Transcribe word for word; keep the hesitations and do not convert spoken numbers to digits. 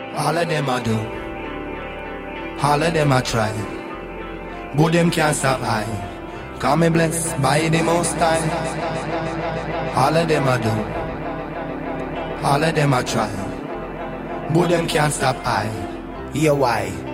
All of them I do, all of them I try, but them can't stop I. Call me blessed by the Most High. All of them I do, all of them I try, but them can't stop I. Yeah, why?